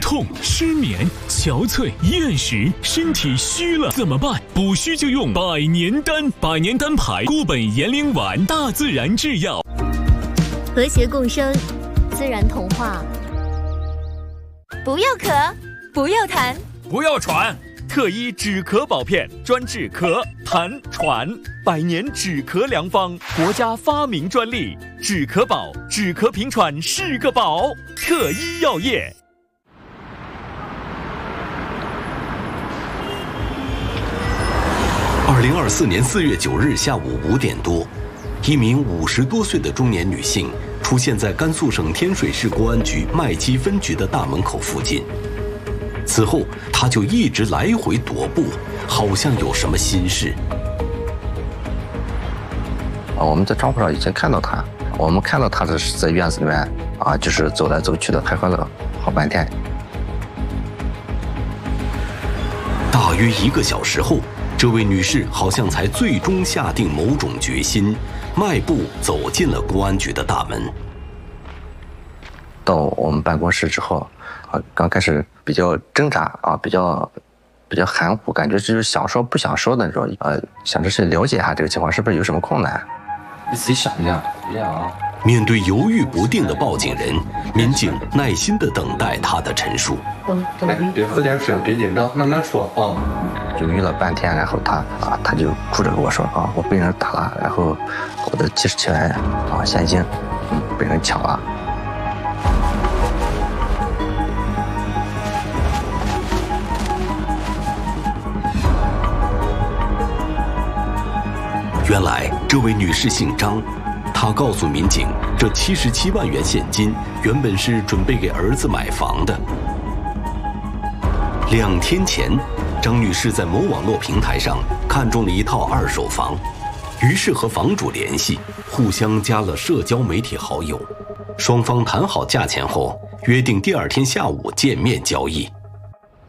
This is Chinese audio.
痛、失眠、憔悴、厌食，身体虚了怎么办？补虚就用百年丹，百年丹牌固本延龄丸，大自然制药， 和谐共生，自然童话。不要咳，不要痰， 不要喘。特医止咳宝片，专治咳、痰、喘，百年止咳良方，国家发明专利。止咳宝，止咳平喘是个宝。特医药业。 2024年4月9日下午5点多，一名50多岁的中年女性出现在甘肃省天水市公安局麦积分局的大门口附近。此后，她就一直来回踱步，好像有什么心事。 我们在窗户上已经看到她，我们看到她是在院子里面就是走来走去的，徘徊了好半天。 大约1个小时后，这位女士好像才最终下定某种决心，迈步走进了公安局的大门。 到我们办公室之后，刚开始比较挣扎比较含糊，感觉就是想说不想说的那种，想着是了解一下这个情况是不是有什么困难。你自己想一想啊。 面对犹豫不定的报警人，民警耐心地等待他的陈述。 别喝点水，别紧张，慢慢说啊。犹豫了半天，然后他就哭着跟我说我被人打了，然后我的70万现金被人抢了。 原来这位女士姓张，她告诉民警，这77万元现金原本是准备给儿子买房的。2天前，张女士在某网络平台上看中了一套2手房，于是和房主联系，互相加了社交媒体好友。双方谈好价钱后，约定第2天下午见面交易。